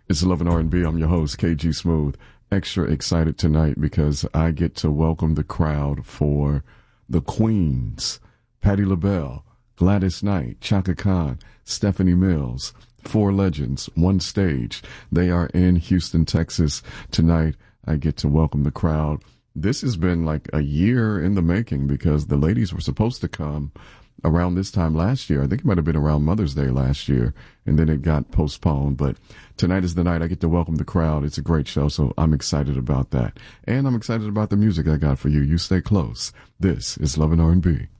It's Love and R&B. I'm your host, KG Smooth. Extra excited tonight because I get to welcome the crowd for the Queens, Patti LaBelle, Gladys Knight, Chaka Khan, Stephanie Mills, four legends, one stage. They are in Houston, Texas tonight. I get to welcome the crowd. This has been like a year in the making because the ladies were supposed to come around this time last year. I think it might have been around Mother's Day last year, and then it got postponed. But tonight is the night I get to welcome the crowd. It's a great show, so I'm excited about that. And I'm excited about the music I got for you. You stay close. This is Love and R&B.